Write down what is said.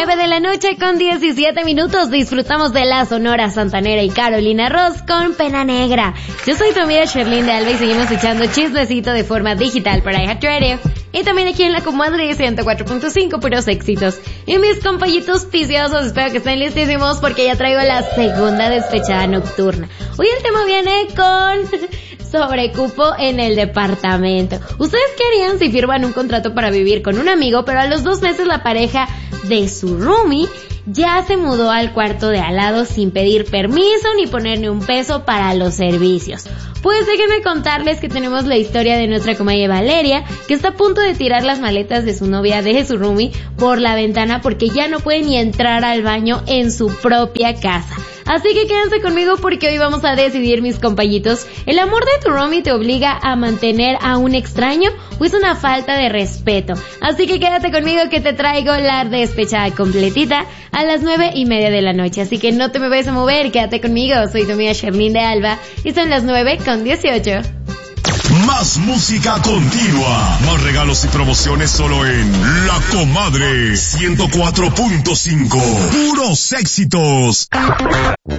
9 de la noche con 17 minutos. Disfrutamos de la Sonora Santanera y Carolina Ross con Pena Negra. Yo soy tu amiga Sherlyn de Alba y seguimos echando chismecito de forma digital para iHeartRadio. Y también aquí en la comadre 104.5, puros éxitos. Y mis compañitos ticiosos, espero que estén listísimos porque ya traigo la segunda despechada nocturna. Hoy el tema viene con sobrecupo en el departamento. ¿Ustedes qué harían si firman un contrato para vivir con un amigo, pero a los 2 meses la pareja de su roomie ya se mudó al cuarto de al lado sin pedir permiso ni poner ni un peso para los servicios? Pues déjenme contarles que tenemos la historia de nuestra comadre Valeria, que está a punto de tirar las maletas de su novia, de su roomie, por la ventana porque ya no puede ni entrar al baño en su propia casa. Así que quédense conmigo porque hoy vamos a decidir, mis compañitos, ¿el amor de tu roomie te obliga a mantener a un extraño o es una falta de respeto? Así que quédate conmigo que te traigo la despechada completita a las 9:30 de la noche. Así que no te me vayas a mover, quédate conmigo. Soy tu amiga Sherlyn de Alba y son las 9:18. Más música continua, más regalos y promociones solo en La Comadre 104.5. Puros éxitos.